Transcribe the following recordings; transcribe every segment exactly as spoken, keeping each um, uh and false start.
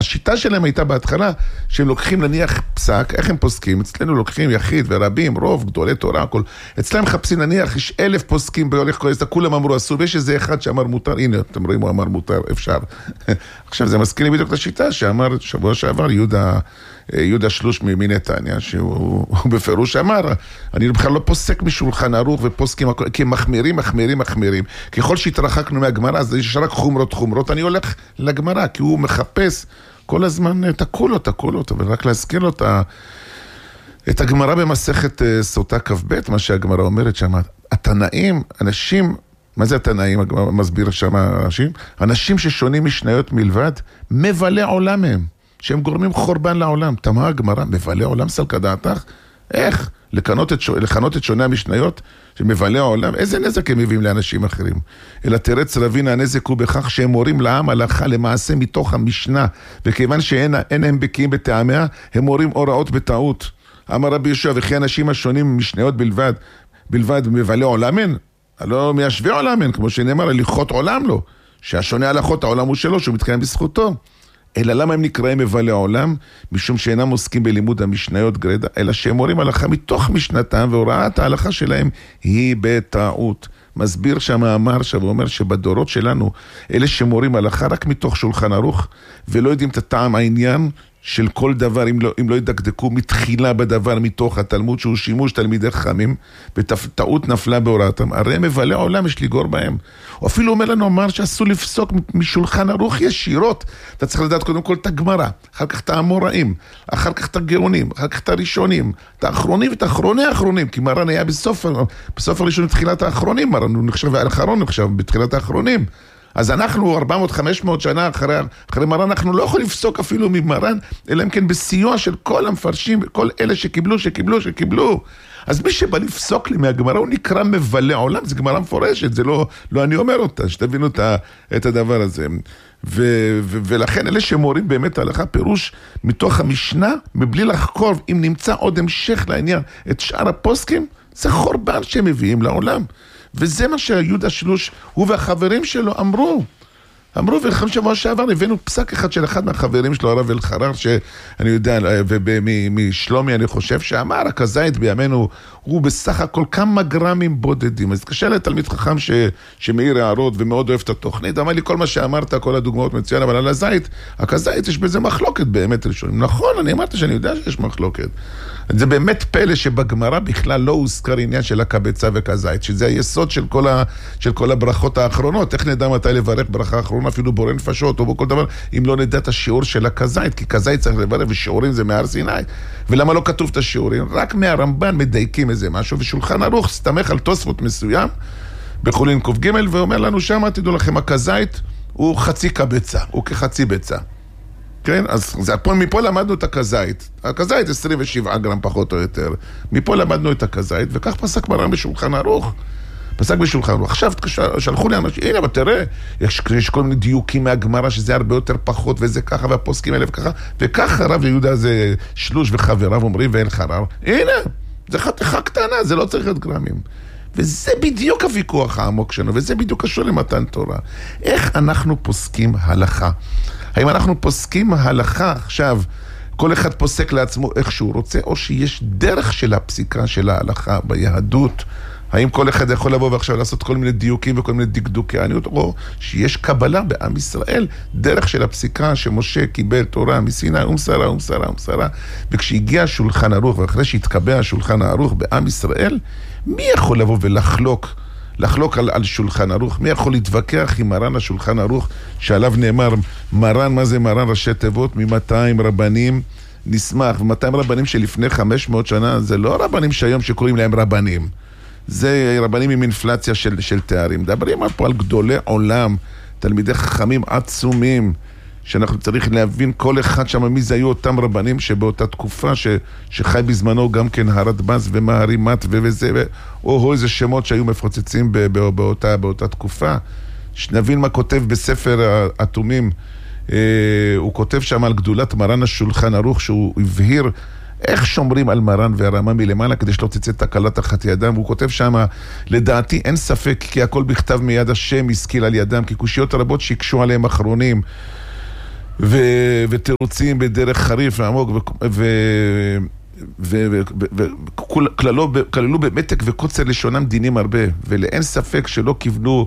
השיטה שלהם הייתה בהתחלה, שהם לוקחים נניח פסק, איך הם פוסקים? אצלנו לוקחים יחיד ורבים, רוב, גדולי תורה, הכל. אצלם מחפשים נניח, יש אלף פוסקים בהולך כל זה, כולם אמרו אסור, ויש איזה אחד שאמר מותר, הנה, אתם רואים, הוא אמר מותר, אפשר. עכשיו, זה מזכיר לי בדיוק את השיטה, שאמר שבוע שעבר, יהודה, יהודה שלוש מנתניה, שהוא בפירוש אמר, אני בכלל לא פוסק משולחן ערוך ופוסקים, כי הם מחמירים, מחמירים, מחמירים. ככל שהתרחקנו מהגמרא, אז יש רק חומרות, חומרות, אני הולך לגמרא, כי הוא מחפש כל הזמן את הקולות, הקולות, אבל רק להזכיר לו את הגמרא במסכת סוטה כ"ב, מה שהגמרא אומרת שם, התנאים, אנשים, מה זה התנאים? הגמרא מסביר שם אנשים, אנשים ששונים משניות מלבד, מבלה עולם הם. שהם גורמים חורבן לעולם. תמה הגמרא, מבלה עולם סלקא דעתך? איך? לכנות את, לכנות את שונה המשניות שמבלה העולם? איזה נזק הם מביאים לאנשים אחרים? אלא תרץ רבינה, הנזק הוא בכך שהם מורים לעם הלכה למעשה מתוך המשנה, וכיוון שאין הם בקיאים בטעמיה, הם מורים הוראות בטעות. אמר רבי יהושע, וכי אנשים השונים משניות בלבד, בלבד מבלה עולמן? הלא מיישבי עולמן, כמו שנאמר, הליכות עולם לו, שהשונה הלכות העולם הוא שלו, שהוא מתקיים בזכותו. אלא למה הם נקראים מבלי העולם? משום שאינם עוסקים בלימוד המשניות גרדה, אלא שהם מורים הלכה מתוך משנתם, והוראת ההלכה שלהם היא בטעות. מסביר שהמאמר שם, הוא אומר שבדורות שלנו, אלה שמורים הלכה רק מתוך שולחן ערוך, ולא יודעים את הטעם העניין של כל דבר, אם לא, אם לא ידקדקו מתחילה בדבר מתוך התלמוד, שהוא שימוש תלמידי חכמים, וטעות נפלה בהוראתם. הרי מבלי העולם יש לגור בהם. הוא אפילו אומר לנו, אמר שאסור לפסוק משולחן ערוך ישירות. אתה צריך לדעת קודם כל את הגמרא, אחר כך את האמוראים, אחר כך את הגאונים, אחר כך את הראשונים, את האחרונים ואת האחרוני האחרונים, כי מרן היה בסוף, בסוף הראשון בתחילת האחרונים, מרן הוא נחשב, האחרון נחשב בתחילת האחרונים. אז אנחנו ארבע מאות חמש מאות שנה אחרי, אחרי מרן, אנחנו לא יכולים לפסוק אפילו ממרן, אלא אם כן בסיוע של כל המפרשים, כל אלה שקיבלו, שקיבלו, שקיבלו. אז מי שבא לפסוק לי מהגמרא, הוא נקרא מבלי עולם, זה גמרא מפורשת, זה לא, לא אני אומר אותה, שתבינו את, את הדבר הזה. ו, ו, ולכן אלה שמורים באמת הלכה פירוש מתוך המשנה, מבלי לחקור, אם נמצא עוד המשך לעניין את שאר הפוסקים, זה חורבן שהם מביאים לעולם. וזה מה שיהודה שלוש, הוא והחברים שלו אמרו. אמרו, ולכם שבוע שעבר הבאנו פסק אחד של אחד מהחברים שלו, הרב אלחרר, שאני יודע, ומשלומי אני חושב שאמר, הכזית בימינו הוא בסך הכל כמה גרמים בודדים. אז קשה לתלמיד חכם ש, שמאיר הערות ומאוד אוהב את התוכנית, אמר לי כל מה שאמרת, כל הדוגמאות מצוין, אבל על הזית, הכזית יש בזה מחלוקת באמת ראשונים. נכון, אני אמרתי שאני יודע שיש מחלוקת. זה באמת פלא שבגמרא בכלל לא הוזכר עניין של הקבצה וכזית, שזה היסוד של כל, ה, של כל הברכות האחרונות. איך נדע מתי לברך ברכה האחרונה, אפילו בורא נפשות או בכל דבר, אם לא נדע את השיעור של הכזית, כי כזית צריך לברך ושיעורים זה מהר סיני. ולמה לא כתוב את השיעורים? רק מהרמב"ן מדייקים איזה משהו, ושולחן ערוך סתמך על תוספות מסוים, בחולין קוף ג' ואומר לנו שם, תדעו לכם, הכזית הוא חצי קבצה, הוא כחצי ביצה. כן? אז זה, פה, מפה למדנו את הכזית. הכזית עשרים ושבעה גרם פחות או יותר. מפה למדנו את הכזית, וכך פסק מרן בשולחן ערוך. פסק בשולחן ערוך. עכשיו שלחו לי אנשים, הנה, אבל תראה, יש, יש כל מיני דיוקים מהגמרא, שזה הרבה יותר פחות, וזה ככה, והפוסקים האלה וככה, וככה רב יהודה זה שלוש וחבריו אומרים, ואין חרר. הנה, זה חתיכה קטנה, זה לא צריך להיות גרמים. וזה בדיוק הוויכוח העמוק שלנו, וזה בדיוק קשור למתן תורה. איך אנחנו פוסקים הלכה? האם אנחנו פוסקים הלכה עכשיו, כל אחד פוסק לעצמו איך שהוא רוצה, או שיש דרך של הפסיקה של ההלכה ביהדות? האם כל אחד יכול לבוא ועכשיו לעשות כל מיני דיוקים וכל מיני דקדוקי, או שיש קבלה בעם ישראל, דרך של הפסיקה שמשה קיבל תורה מסיני, ומסרה, ומסרה, ומסרה, וכשהגיע שולחן ערוך, ואחרי שהתקבע שולחן הערוך בעם ישראל, מי יכול לבוא ולחלוק, לחלוק על, על שולחן ערוך? מי יכול להתווכח עם מרן השולחן ערוך, שעליו נאמר, מרן, מה זה מרן? ראשי תיבות, ממאתיים רבנים נשמח, ומאתיים רבנים שלפני חמש מאות שנה, זה לא רבנים שהיום שקוראים להם רבנים. זה רבנים עם אינפלציה של, של תארים. דברים פה על גדולי עולם, תלמידי חכמים עצומים, שאנחנו צריך להבין כל אחד שם מי זה היו אותם רבנים שבאותה תקופה ש, שחי בזמנו גם כן הרדב"ז ומהרימת וזה, ו, או, או איזה שמות שהיו מפוצצים ב, ב, באותה, באותה תקופה. שנבין מה כותב בספר אטומים, אה, הוא כותב שם על גדולת מרן השולחן ערוך, שהוא הבהיר איך שומרים על מרן והרמה מלמעלה כדי שלא תצא תקלה תחת ידם. והוא כותב שם, לדעתי אין ספק כי הכל בכתב מיד השם השכיל על ידם, כי קושיות הרבות שיקשו עליהם אחרונים ותירוצים בדרך חריף ועמוק, וכללו במתק וקוצר לשונם דינים הרבה, ולאין ספק שלא כיוונו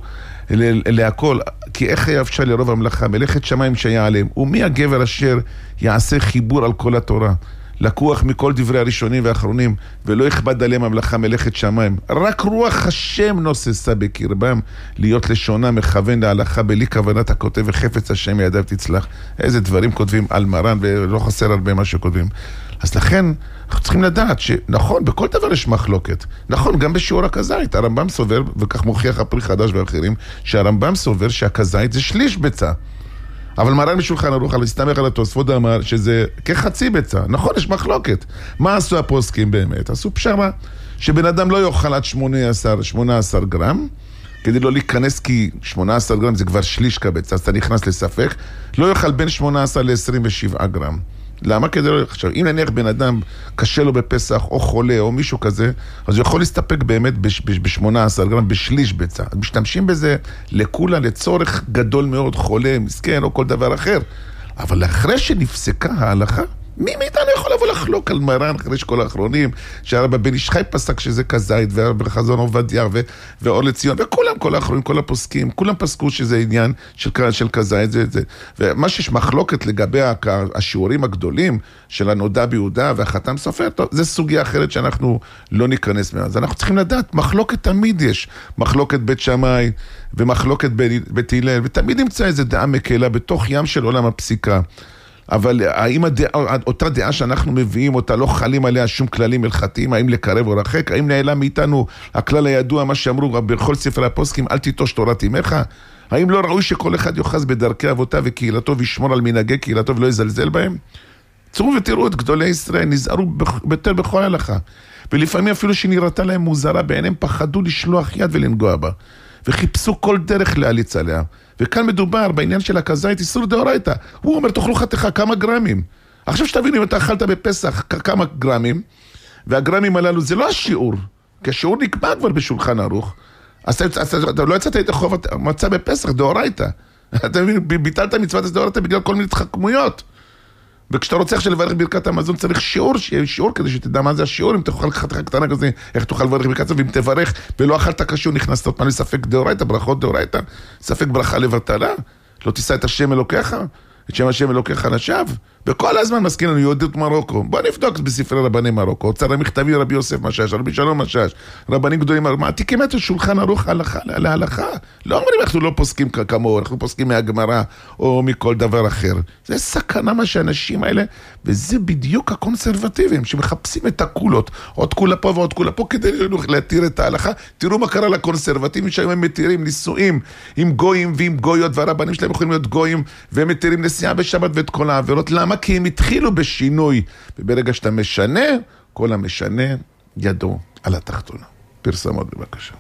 להכל, כי איך היה אפשר לרוב המלאכה, מלאכת שמיים שהיה עליהם, ומי הגבר אשר יעשה חיבור על כל התורה, לקוח מכל דברי הראשונים והאחרונים, ולא יכבד עליהם המלאכה מלאכת שמיים. רק רוח השם נוססה בקרבם, להיות לשונה מכוון להלכה, בלי כוונת הכותב וחפץ השם ידיו תצלח. איזה דברים כותבים על מרן, ולא חסר הרבה מה שכותבים. אז לכן, אנחנו צריכים לדעת שנכון, בכל דבר יש מחלוקת. נכון, גם בשיעור הכזית, הרמב"ם סובר, וכך מוכיח הפרי חדש ואחרים, שהרמב"ם סובר שהכזית זה שליש ביצה. אבל מרן משולחן ערוך, על הסתמך על התוספות אמר שזה כחצי ביצה. נכון, יש מחלוקת. מה עשו הפוסקים באמת? עשו פשרה שבן אדם לא יאכל עד שמונה עשרה גרם, כדי לא להיכנס, כי שמונה עשרה גרם זה כבר שליש כביצה, אז אתה נכנס לספק, לא יאכל בין שמונה עשרה ל-עשרים ושבעה גרם. למה? כדי לא... עכשיו, אם נניח בן אדם קשה לו בפסח, או חולה, או מישהו כזה, אז הוא יכול להסתפק באמת ב-שמונה עשרה גרם, בשליש ביצה. אז משתמשים בזה לכולה, לצורך גדול מאוד, חולה, מסכן, או כל דבר אחר. אבל אחרי שנפסקה ההלכה, מי מאיתנו יכול לבוא לחלוק על מרן אחרי שכל האחרונים, שהרבא בן איש חי פסק שזה כזית, והרבא חזון עובדיה, ו- ואור לציון, וכולם, כל האחרונים, כל הפוסקים, כולם פסקו שזה עניין של, של כזית, זה, זה. ומה שיש מחלוקת לגבי השיעורים הגדולים של הנודע ביהודה והחתם סופר, טוב, זה סוגיה אחרת שאנחנו לא ניכנס מהם. אז אנחנו צריכים לדעת, מחלוקת תמיד יש, מחלוקת בית שמאי ומחלוקת בית הלל, ותמיד נמצא איזו דעה מקלה בתוך ים של עולם הפסיקה. אבל האם הדעה, אותה דעה שאנחנו מביאים אותה, לא חלים עליה שום כללים הלכתיים, האם לקרב או רחק, האם נעלם מאיתנו הכלל הידוע, מה שאמרו בכל ספרי הפוסקים, אל תיטוש תורת אמך? האם לא ראוי שכל אחד יוחז בדרכי אבותיו וקהילתו, וישמור על מנהגי קהילתו ולא יזלזל בהם? צאו ותראו את גדולי ישראל, נזהרו ביותר בכל הלכה, ולפעמים אפילו שנראתה להם מוזרה בעיניהם, פחדו לשלוח יד ולנגוע בה, וחיפשו כל דרך להליץ עליה. וכאן מדובר בעניין של הכזית, איסור דאורייתא. הוא אומר, תאכלו חתיכה כמה גרמים. עכשיו שתבינו, אם אתה אכלת בפסח כמה גרמים, והגרמים הללו זה לא השיעור, כי השיעור נקבע כבר בשולחן ערוך, אז אתה, אתה, אתה לא יצאת את החוב מצא בפסח, דאורייתא. אתה מבין, ביטלת מצוות דאורייתא בגלל כל מיני התחכמויות. וכשאתה רוצה עכשיו לברך ברכת המזון, צריך שיעור, שיהיה שיעור כדי שתדע מה זה השיעור, אם תאכל חתיכה קטנה כזה, איך תאכל לברך ברכת המזון, ואם תברך ולא אכלת קשור, נכנסת עוד פעם לספק דאורייתא, ברכות דאורייתא, ספק ברכה לבטלה, לא תישא את השם אלוקיך, את שם השם אלוקיך נשב, וכל הזמן מזכיר לנו יהודית מרוקו. בוא נבדוק בספרי רבני מרוקו, אוצר המכתבי רבי יוסף משש, רבי שלום משש, רבנים גדולים, מעתיקים את השולחן ערוך להלכה. לא אומרים אנחנו לא פוסקים כמוהו, אנחנו פוסקים מהגמרא או מכל דבר אחר. זה סכנה מה שאנשים האלה, וזה בדיוק הקונסרבטיבים, שמחפשים את הקולות, עוד קולה פה ועוד קולה פה, כדי להתיר את ההלכה. תראו מה קרה לקונסרבטיבים, שהיום הם מתירים נישואים עם גויים ועם גויות, והרבנים שלהם יכולים להיות גויים, והם מתירים נסיעה בשבת ואת כל העבירות. למה? כי הם התחילו בשינוי, וברגע שאתה משנה, כל המשנה ידו על התחתונה. פרסמות בבקשה.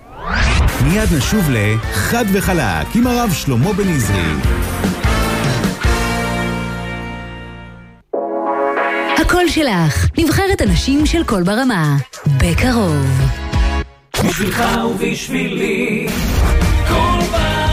מיד נשוב לחד וחלק עם הרב שלמה בן עזרי. הקול שלך, נבחרת אנשים של קול ברמה, בקרוב. בשבילך ובשבילי, קול ברמה.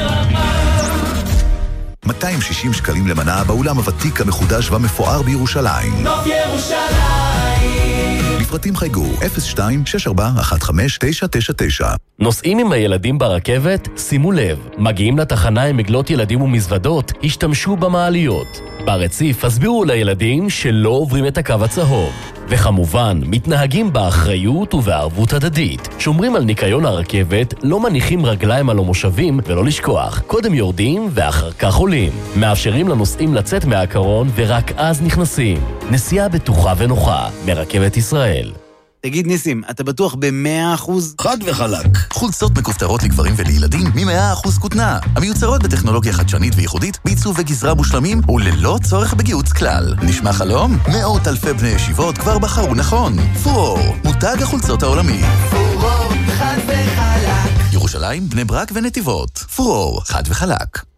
מאתיים ושישים שקלים למנה באולם הוותיק המחודש והמפואר בירושלים. נוף ירושלים. לפרטים חייגו אפס שתיים שש ארבע אחת חמש תשע תשע תשע. נוסעים עם הילדים ברכבת? שימו לב, מגיעים לתחנה עם מגלות ילדים ומזוודות, השתמשו במעליות. ברציף הסבירו לילדים שלא עוברים את הקו הצהוב. וכמובן, מתנהגים באחריות ובערבות הדדית. שומרים על ניקיון הרכבת, לא מניחים רגליים על המושבים, ולא לשכוח. קודם יורדים ואחר כך עולים. מאפשרים לנוסעים לצאת מהקרון ורק אז נכנסים. נסיעה בטוחה ונוחה מרכבת ישראל. תגיד ניסים, אתה בטוח ב-מאה אחוז? חד וחלק. חולצות מכופתרות לגברים ולילדים מ-מאה אחוז כותנה. המיוצרות בטכנולוגיה חדשנית וייחודית, בעיצוב וגזרה מושלמים וללא צורך בגיוץ כלל. נשמע חלום? מאות אלפי בני ישיבות כבר בחרו נכון. פורור, מותג החולצות העולמי. פורור, חד וחלק. ירושלים, בני ברק ונתיבות. פורור, חד וחלק.